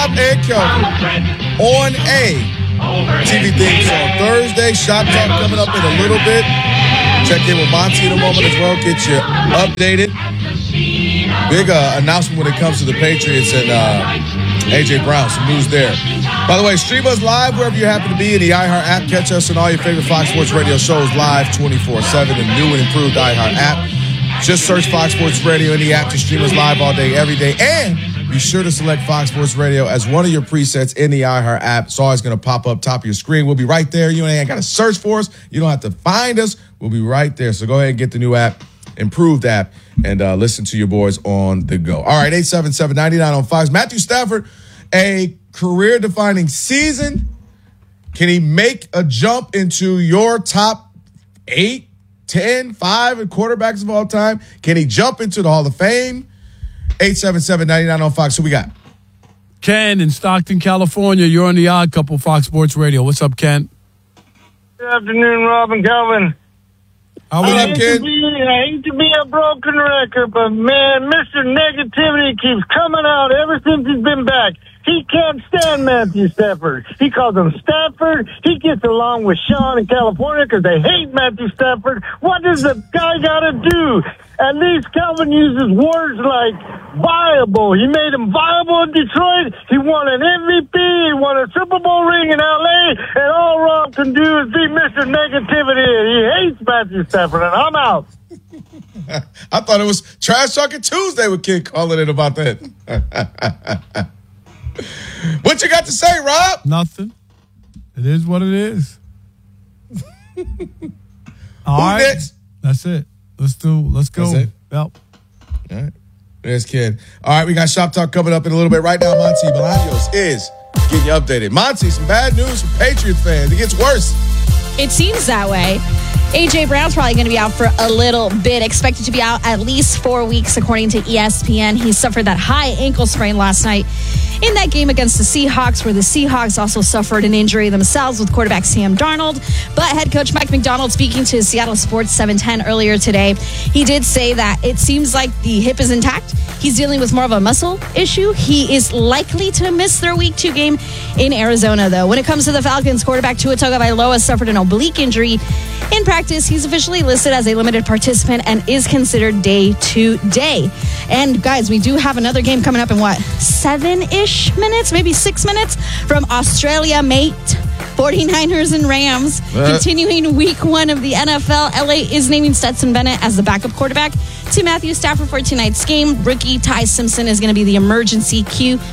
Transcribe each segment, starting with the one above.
and Kelvin on a TV things on Thursday. Shop Talk coming up in a little bit. Check in with Monty in a moment as well. Get you updated. Big announcement when it comes to the Patriots and A.J. Brown. Some news there. By the way, stream us live wherever you happen to be in the iHeart app. Catch us on all your favorite Fox Sports Radio shows live 24/7 in the new and improved iHeart app. Just search Fox Sports Radio in the app to stream us live all day, every day. And be sure to select Fox Sports Radio as one of your presets in the iHeart app. It's always going to pop up top of your screen. We'll be right there. You ain't got to search for us. You don't have to find us. We'll be right there. So go ahead and get the new app, improved app, and listen to your boys on the go. All right, 877-99 on Fox. Matthew Stafford, a career-defining season. Can he make a jump into your top 8, 10, 5 quarterbacks of all time? Can he jump into the Hall of Fame? 877-99 on Fox. Who we got? Ken in Stockton, California. You're on the Odd Couple, Fox Sports Radio. What's up, Ken? Good afternoon, Rob and Calvin. How I are hate you, to be a broken record, but man, Mr. Negativity keeps coming out ever since he's been back. He can't stand Matthew Stafford. He calls him Stafford. He gets along with Sean in California because they hate Matthew Stafford. What does the guy got to do? At least Calvin uses words like viable. He made him viable in Detroit. He won an MVP. He won a Super Bowl ring in L.A. And all Rob can do is be Mr. Negativity. He hates Matthew Stafford, and I'm out. I thought it was Trash Talking Tuesday with Kid calling it about that. What you got to say, Rob? Nothing. It is what it is. All right. Next? That's it. Let's go. That's it? Yep. All right. There's Kid. All right, we got Shop Talk coming up in a little bit. Right now, Monty Bolaños is getting you updated. Monty, some bad news for Patriots fans. It gets worse. It seems that way. A.J. Brown's probably going to be out for a little bit, expected to be out at least 4 weeks, according to ESPN. He suffered that high ankle sprain last night in that game against the Seahawks, where the Seahawks also suffered an injury themselves with quarterback Sam Darnold. But head coach Mike McDonald, speaking to Seattle Sports 710 earlier today, he did say that it seems like the hip is intact. He's dealing with more of a muscle issue. He is likely to miss their Week 2 game in Arizona, though. When it comes to the Falcons, quarterback Tua Tagovailoa suffered an oblique injury in practice. He's officially listed as a limited participant and is considered day-to-day. And, guys, we do have another game coming up in, 7-ish minutes, maybe 6 minutes from Australia, mate. 49ers and Rams. Continuing Week 1 of the NFL, LA is naming Stetson Bennett as the backup quarterback to Matthew Stafford for tonight's game. Rookie Ty Simpson is going to be the emergency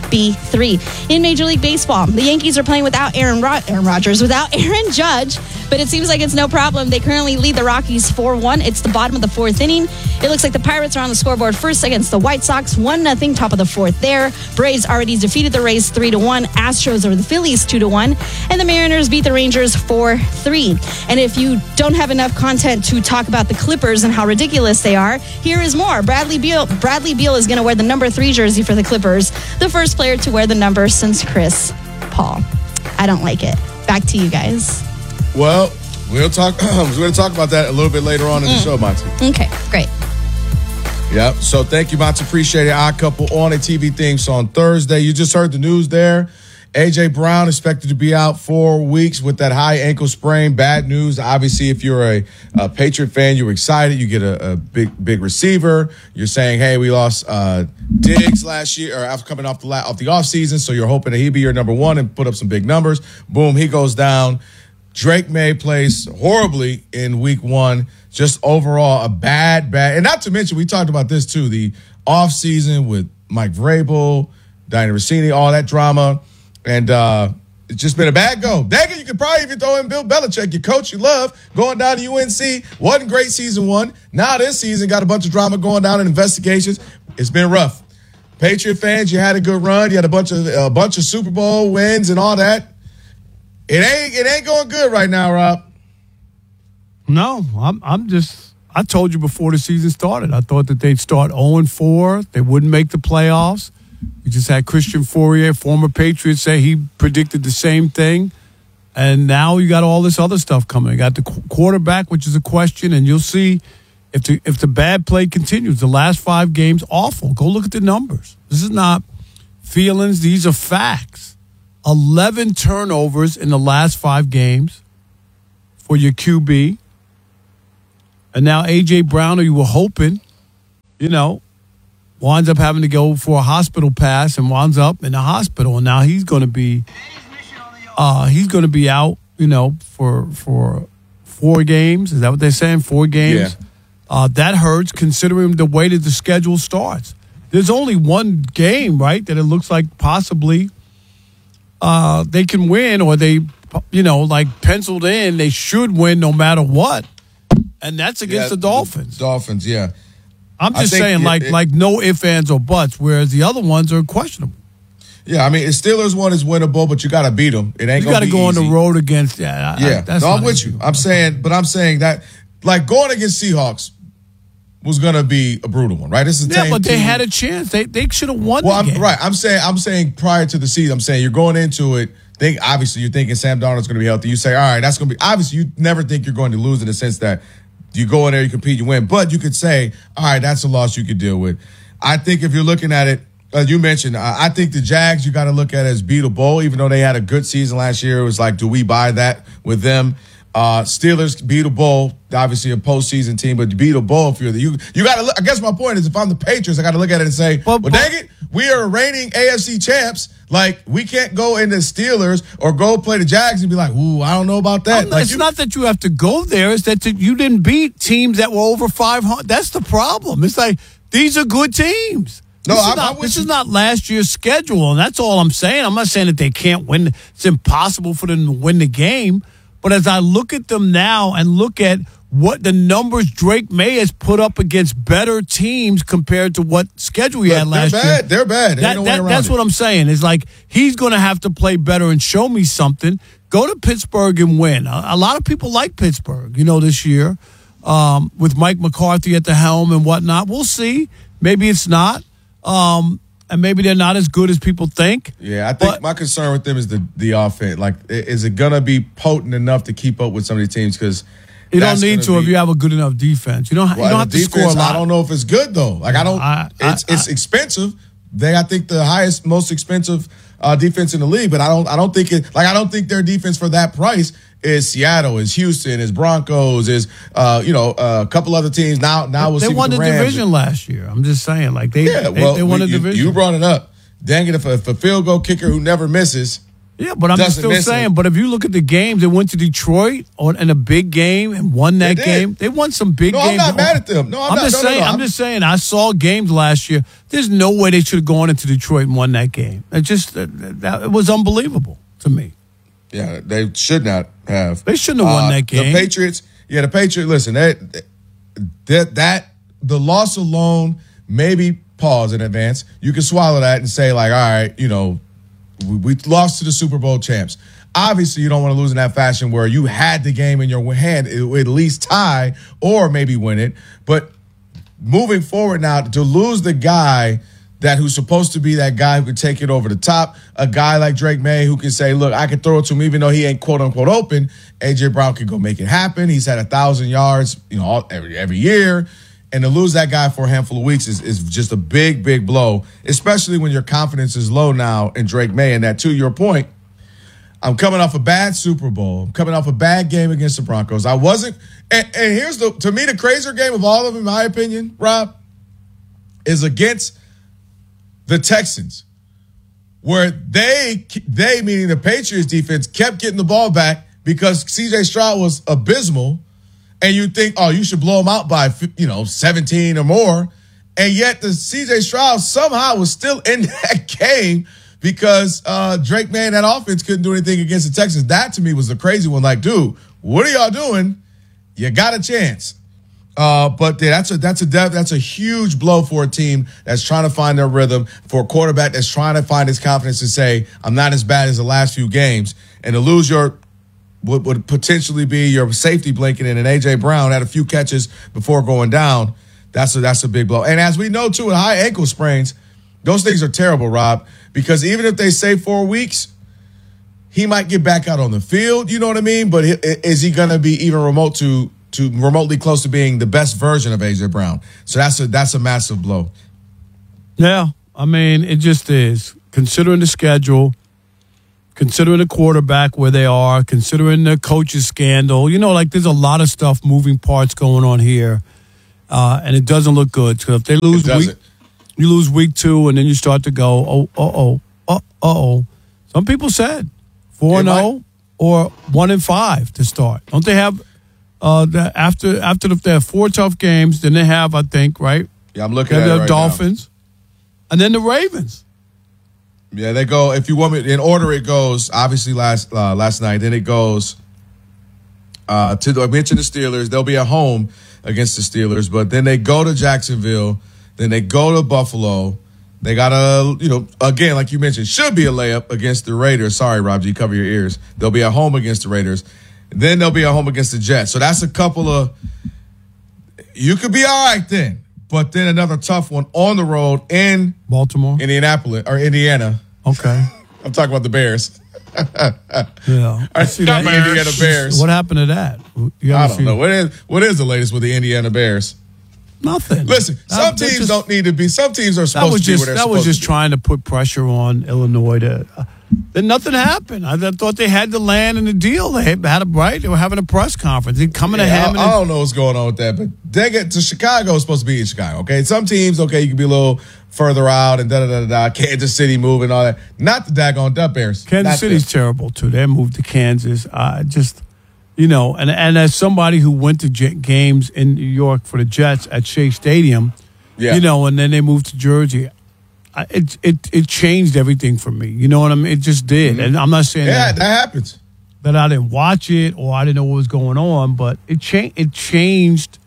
QB3. In Major League Baseball, the Yankees are playing without Aaron Rodgers, without Aaron Judge, but it seems like it's no problem. They currently lead the Rockies 4-1. It's the bottom of the 4th inning. It looks like the Pirates are on the scoreboard first against the White Sox, 1-0, top of the 4th there. Braves already defeated the Rays 3-1. Astros over the Phillies 2-1. And the Mariners beat the Rangers 4-3. And if you don't have enough content to talk about the Clippers and how ridiculous they are, here is more. Bradley Beal is going to wear the number 3 jersey for the Clippers, the first player to wear the number since Chris Paul. I don't like it. Back to you guys. Well, we're going to talk about that a little bit later on in the show, Monty. Okay, great. Yep. So thank you, Monty. Appreciate it. Odd Couple on a TV things on Thursday. You just heard the news there. A.J. Brown expected to be out 4 weeks with that high ankle sprain. Bad news. Obviously, if you're a Patriot fan, you're excited. You get a big receiver. You're saying, hey, we lost Diggs last year, or after coming off the offseason, so you're hoping that he'd be your number 1 and put up some big numbers. Boom, he goes down. Drake May plays horribly in Week 1. Just overall a bad. And not to mention, we talked about this too, the offseason with Mike Vrabel, Diana Rossini, all that drama. And it's just been a bad go. Dang it, you could probably even throw in Bill Belichick, your coach you love, going down to UNC. Wasn't great season 1. Now this season got a bunch of drama going down in investigations. It's been rough. Patriot fans, you had a good run. You had a bunch of Super Bowl wins and all that. It ain't going good right now, Rob. No, I told you before the season started. I thought that they'd start 0-4. They wouldn't make the playoffs. We just had Christian Fourier, former Patriot, say he predicted the same thing. And now you got all this other stuff coming. You got the quarterback, which is a question, and you'll see if the bad play continues. The last 5 games, awful. Go look at the numbers. This is not feelings. These are facts. 11 turnovers in the last 5 games for your QB. And now A.J. Brown, who you were hoping, winds up having to go for a hospital pass and winds up in the hospital. And now he's going to be out, for 4 games. Is that what they're saying? 4 games? Yeah. That hurts considering the way that the schedule starts. There's only one game, right, that it looks like possibly they can win, or they, penciled in, they should win no matter what. And that's against the Dolphins. Dolphins, yeah. I'm just saying, no ifs, ands, or buts, whereas the other ones are questionable. Yeah, I mean, the Steelers one is winnable, but you got to beat them. It ain't going to be easy. You got to go on the road against I'm with you. I'm saying that, going against Seahawks was going to be a brutal one, right? This is but they had a chance. They should have won the game. Right. I'm saying prior to the season, I'm saying you're going into it. Obviously, you're thinking Sam Darnold's going to be healthy. You say, all right, that's going to be – obviously, you never think you're going to lose in the sense that you go in there, you compete, you win. But you could say, all right, that's a loss you could deal with. I think if you're looking at it, you mentioned, I think the Jags you got to look at as beatable, even though they had a good season last year. It was like, do we buy that with them? Steelers beatable, obviously a postseason team, but beatable if you got to look. I guess my point is, if I'm the Patriots, I got to look at it and say, well, dang it, we are reigning AFC champs. Like, we can't go into Steelers or go play the Jags and be like, ooh, I don't know about that. It's not that you have to go there. It's that you didn't beat teams that were over 500. That's the problem. It's like, these are good teams. This is not last year's schedule, and that's all I'm saying. I'm not saying that they can't win. It's impossible for them to win the game. But as I look at them now and look at what the numbers Drake May has put up against better teams compared to what schedule he had last year. They're bad. That's what I'm saying. It's like he's going to have to play better and show me something. Go to Pittsburgh and win. A lot of people like Pittsburgh, this year, with Mike McCarthy at the helm and whatnot. We'll see. Maybe it's not. And maybe they're not as good as people think. Yeah, I think my concern with them is the offense. Like, is it going to be potent enough to keep up with some of these teams? Because you don't need to if you have a good enough defense. You don't have to score a lot. I don't know if it's good, though. Like, it's expensive. I think the most expensive defense in the league, but I don't think their defense for that price is Seattle, is Houston, is Broncos, is a couple other teams. Now we'll see. They won the division last year. I'm just saying, like they won the division. You brought it up. Dang it, if a field goal kicker who never misses. Yeah, but I'm still saying. But if you look at the games, they went to Detroit in a big game and won that game. They won some big games. I'm not mad at them. No, I'm just saying. I'm just saying. I saw games last year. There's no way they should have gone into Detroit and won that game. It was unbelievable to me. Yeah, they should not have. They shouldn't have won that game. The Patriots. Listen, that the loss alone, maybe pause in advance. You can swallow that and say, like, all right, we lost to the Super Bowl champs. Obviously, you don't want to lose in that fashion where you had the game in your hand, at least tie or maybe win it. But moving forward now, to lose the guy who's supposed to be that guy who could take it over the top, a guy like Drake May who can say, look, I can throw it to him even though he ain't quote-unquote open. A.J. Brown can go make it happen. He's had 1,000 yards every year. And to lose that guy for a handful of weeks is just a big, big blow, especially when your confidence is low now in Drake May. And that, to your point, I'm coming off a bad Super Bowl. I'm coming off a bad game against the Broncos. I wasn't – and here's to me, the crazier game of all of them, in my opinion, Rob, is against – the Texans, where they meaning the Patriots defense, kept getting the ball back because C.J. Stroud was abysmal, and you think, oh, you should blow them out by 17 or more, and yet the C.J. Stroud somehow was still in that game because Drake May and that offense couldn't do anything against the Texans. That to me was the crazy one. Like, dude, what are y'all doing? You got a chance. But that's a huge blow for a team that's trying to find their rhythm, for a quarterback that's trying to find his confidence to say, I'm not as bad as the last few games. And to lose what would potentially be your safety blanket in, and A.J. Brown had a few catches before going down, that's a big blow. And as we know, too, with high ankle sprains, those things are terrible, Rob, because even if they say 4 weeks, he might get back out on the field, you know what I mean? But is he going to be even remotely close to being the best version of A.J. Brown? So that's a massive blow. Yeah, I mean, it just is. considering the schedule, considering the quarterback where they are, considering the coach's scandal. Like there's a lot of stuff, moving parts going on here, and it doesn't look good. So if they lose you lose week 2, and then you start to go, Some people said 4-0 or 1-5 to start. Don't they have after they have 4 tough games? Then they have, I think, right? Yeah, I'm looking at it right Dolphins, and then the Ravens. Yeah, they go. If you want me in order, it goes obviously last night. Then it goes I mentioned the Steelers. They'll be at home against the Steelers, but then they go to Jacksonville. Then they go to Buffalo. They got again, like you mentioned, should be a layup against the Raiders. Sorry, Rob G, cover your ears. They'll be at home against the Raiders. Then they'll be at home against the Jets. So that's a couple of. You could be all right then. But then another tough one on the road in Baltimore, Indianapolis, or Indiana. Okay. I'm talking about the Bears. Yeah. I see that Indiana Bears. What happened to that? I don't know. What is the latest with the Indiana Bears? Nothing. Listen, some teams don't need to be. Some teams are supposed to be where they're supposed to be. That was just trying to put pressure on Illinois to. Then nothing happened. I thought they had the land and the deal. They had a right. They were having a press conference. They coming to Hammond. I don't know what's going on with that, but they get to Chicago. Is supposed to be in Chicago. Okay, some teams, okay, you can be a little further out and da. Kansas City moving all that. Not the daggone Duck Bears. Kansas City's terrible too. They moved to Kansas. And as somebody who went to games in New York for the Jets at Shea Stadium, and then they moved to Jersey. It changed everything for me. You know what I mean? It just did. Mm-hmm. And I'm not saying that happens. That I didn't watch it or I didn't know what was going on, but it changed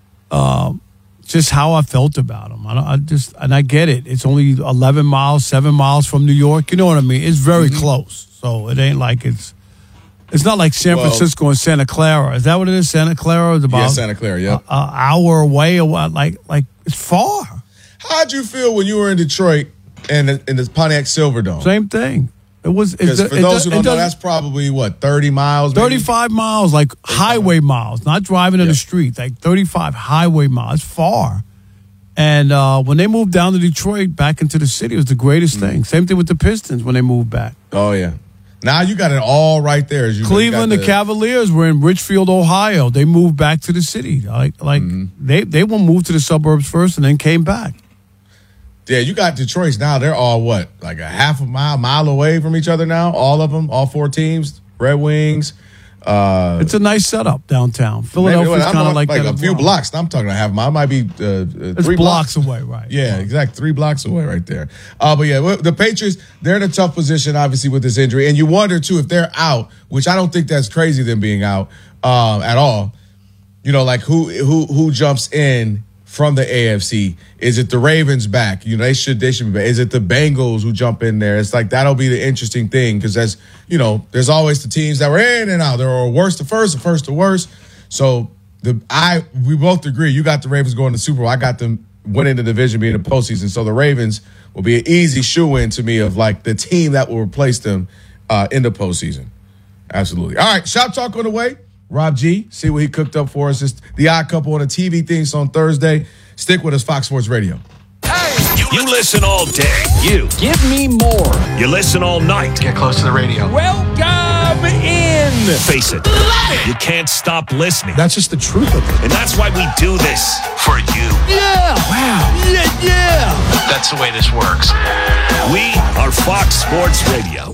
just how I felt about them. I get it. It's only 11 miles, 7 miles from New York. You know what I mean? It's very close. So it ain't like it's not like San Francisco and Santa Clara. Is that what it is? Santa Clara is about Santa Clara, yeah. An hour away or what? Like it's far. How'd you feel when you were in Detroit and in the Pontiac Silverdome? Same thing. It was. For those who don't know, that's probably 30 miles, maybe? 35 miles, like highway miles, not driving in the street. Like 35 highway miles, it's far. And when they moved down to Detroit, back into the city, it was the greatest thing. Same thing with the Pistons when they moved back. Oh yeah. Now you got it all right there. Cleveland, the Cavaliers were in Richfield, Ohio. They moved back to the city. They will move to the suburbs first and then came back. Yeah, you got Detroit now. They're all like a half a mile away from each other now. All of them, all 4 teams, Red Wings. It's a nice setup downtown. Philadelphia's kind of like that. A few blocks. I'm talking a half mile. It might be 3 blocks away, right? Yeah, exactly. 3 blocks away right there. But yeah, the Patriots, they're in a tough position, obviously, with this injury. And you wonder, too, if they're out, which I don't think that's crazy, them being out at all. Like who jumps in from the AFC? Is it the Ravens back? They should be back. Is it the Bengals who jump in there? It's like that'll be the interesting thing because there's always the teams that were in and out. There are worst to first, the first to worst. So we both agree. You got the Ravens going to the Super Bowl. I got them winning the division, being the postseason. So the Ravens will be an easy shoe-in to me of like the team that will replace them in the postseason. Absolutely. All right, Shop Talk on the way. Rob G, see what he cooked up for us. It's the Odd Couple on the TV things on Thursday. Stick with us, Fox Sports Radio. Hey, you listen all day. You give me more. You listen all night. Get close to the radio. Welcome in. Face it, you can't stop listening. That's just the truth of it. And that's why we do this for you. Yeah. Wow. Yeah. That's the way this works. We are Fox Sports Radio.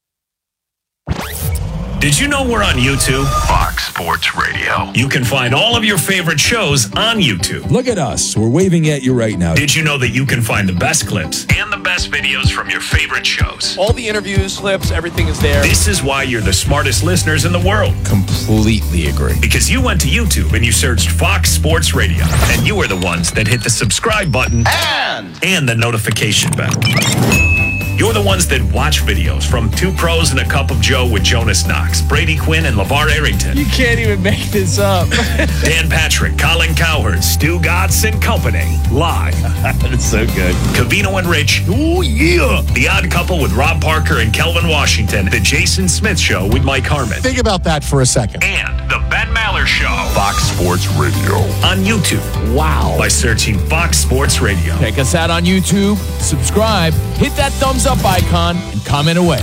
Did you know we're on YouTube? Fox Sports Radio. You can find all of your favorite shows on YouTube. Look at us. We're waving at you right now. Did you know that you can find the best clips and the best videos from your favorite shows? All the interviews, clips, everything is there. This is why you're the smartest listeners in the world. Completely agree. Because you went to YouTube and you searched Fox Sports Radio. And you are the ones that hit the subscribe button and the notification bell. You're the ones that watch videos from Two Pros and a Cup of Joe with Jonas Knox, Brady Quinn, and LeVar Arrington. You can't even make this up. Dan Patrick, Colin Cowherd, Stu Godson Company, live. That's so good. Covino and Rich. Oh, yeah. The Odd Couple with Rob Parker and Kelvin Washington. The Jason Smith Show with Mike Harmon. Think about that for a second. And the Ben Maller Show. Fox Sports Radio. On YouTube. Wow. By searching Fox Sports Radio. Check us out on YouTube, subscribe, hit that thumbs up icon, and comment away.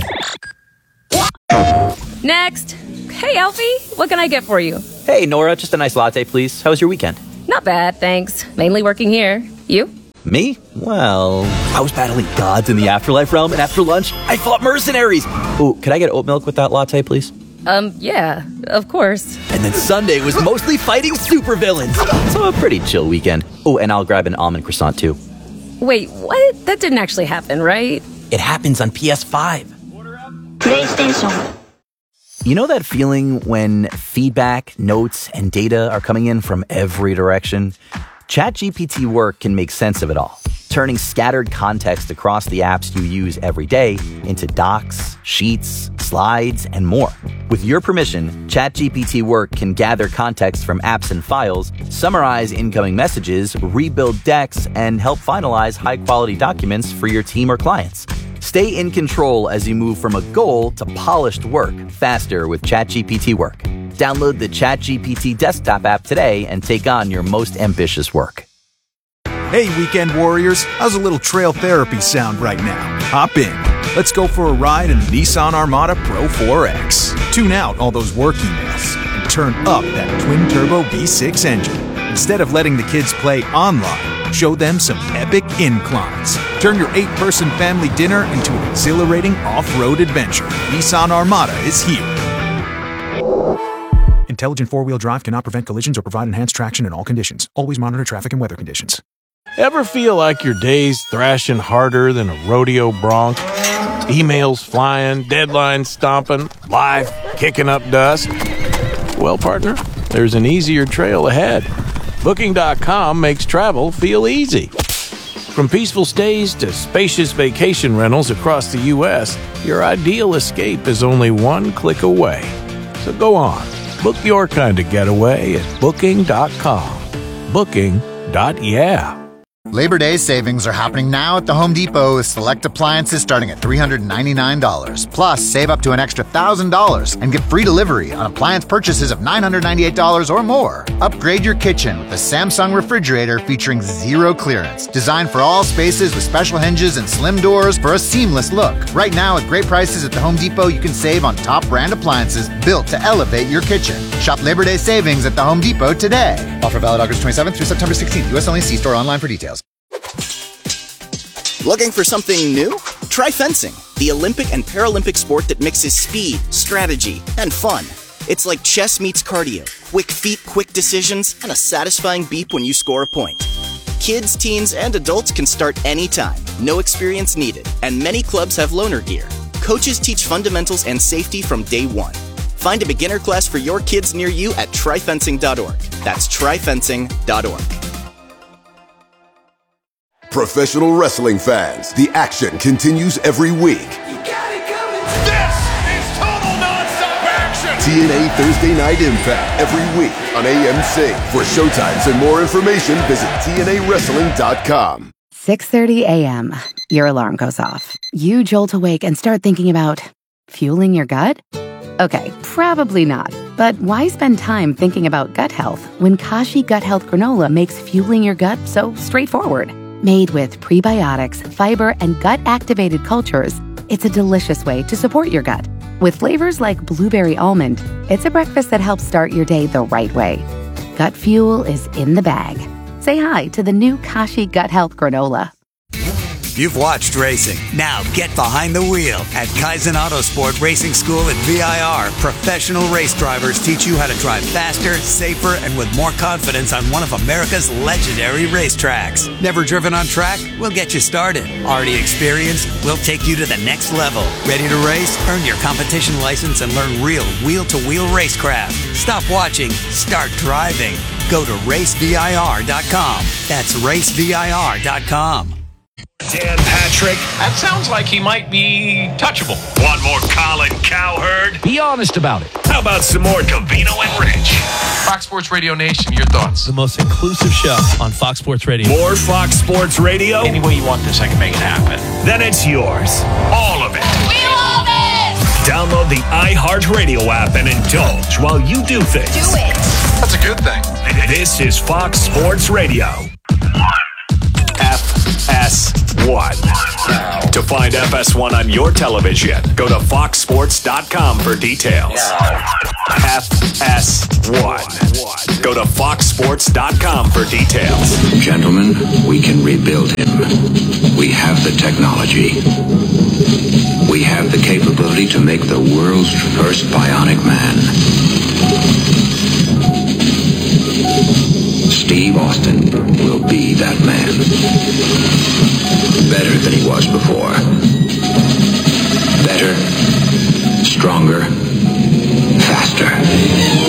Next. Hey, Alfie, what can I get for you? Hey, Nora, just a nice latte, please. How was your weekend? Not bad, thanks. Mainly working here. You? Me? Well, I was battling gods in the afterlife realm, and after lunch, I fought mercenaries. Ooh, could I get oat milk with that latte, please? Yeah, of course. And then Sunday was mostly fighting supervillains. So a pretty chill weekend. Oh, and I'll grab an almond croissant, too. Wait, what? That didn't actually happen, right? It happens on PS5. PlayStation. You know that feeling when feedback, notes, and data are coming in from every direction? ChatGPT Work can make sense of it all, turning scattered context across the apps you use every day into docs, sheets, slides, and more. With your permission, ChatGPT Work can gather context from apps and files, summarize incoming messages, rebuild decks, and help finalize high-quality documents for your team or clients. Stay in control as you move from a goal to polished work faster with ChatGPT Work. Download the ChatGPT desktop app today and take on your most ambitious work. Hey, weekend warriors, how's a little trail therapy sound right now? Hop in. Let's go for a ride in the Nissan Armada Pro 4X. Tune out all those work emails and turn up that twin-turbo V6 engine. Instead of letting the kids play online, show them some epic inclines. Turn your 8-person family dinner into an exhilarating off-road adventure. Nissan Armada is here. Intelligent four-wheel drive cannot prevent collisions or provide enhanced traction in all conditions. Always monitor traffic and weather conditions. Ever feel like your day's thrashing harder than a rodeo bronc? Emails flying, deadlines stomping, life kicking up dust? Well, partner, there's an easier trail ahead. Booking.com makes travel feel easy. From peaceful stays to spacious vacation rentals across the U.S., your ideal escape is only one click away. So go on, book your kind of getaway at Booking.com. Booking.yeah. Labor Day savings are happening now at the Home Depot with select appliances starting at $399. Plus, save up to an extra $1,000 and get free delivery on appliance purchases of $998 or more. Upgrade your kitchen with a Samsung refrigerator featuring zero clearance. Designed for all spaces with special hinges and slim doors for a seamless look. Right now, with great prices at the Home Depot, you can save on top brand appliances built to elevate your kitchen. Shop Labor Day savings at the Home Depot today. Offer valid August 27th through September 16th. U.S. only. See store online for details. Looking for something new? Try fencing, the Olympic and Paralympic sport that mixes speed, strategy, and fun. It's like chess meets cardio. Quick feet, quick decisions, and a satisfying beep when you score a point. Kids, teens, and adults can start anytime. No experience needed. And many clubs have loaner gear. Coaches teach fundamentals and safety from day one. Find a beginner class for your kids near you at tryfencing.org. That's tryfencing.org. Professional wrestling fans, the action continues every week. This is total nonstop action. TNA Thursday Night Impact every week on AMC. For showtimes and more information, visit TNAWrestling.com. 6:30 a.m. Your alarm goes off. You jolt awake and start thinking about fueling your gut? Okay, probably not. But why spend time thinking about gut health when Kashi Gut Health Granola makes fueling your gut so straightforward? Made with prebiotics, fiber, and gut-activated cultures, it's a delicious way to support your gut. With flavors like blueberry almond, it's a breakfast that helps start your day the right way. Gut fuel is in the bag. Say hi to the new Kashi Gut Health Granola. You've watched racing. Now get behind the wheel. At Kaizen Autosport Racing School at VIR, professional race drivers teach you how to drive faster, safer, and with more confidence on one of America's legendary racetracks. Never driven on track? We'll get you started. Already experienced? We'll take you to the next level. Ready to race? Earn your competition license and learn real wheel-to-wheel racecraft. Stop watching. Start driving. Go to racevir.com. That's racevir.com. Dan Patrick. That sounds like he might be touchable. Want more Colin Cowherd? Be honest about it. How about some more Covino and Rich? Fox Sports Radio Nation, your thoughts? The most inclusive show on Fox Sports Radio. More Fox Sports Radio? Any way you want this, I can make it happen. Then it's yours. All of it. We love it! Download the iHeartRadio app and indulge while you do things. Do it. That's a good thing. This is Fox Sports Radio. FS1. To find FS1 on your television, go to foxsports.com for details. FS1. Go to foxsports.com for details. Gentlemen, we can rebuild him. We have the technology. We have the capability to make the world's first bionic man. Steve Austin will be that man. Better than he was before. Better, stronger, faster.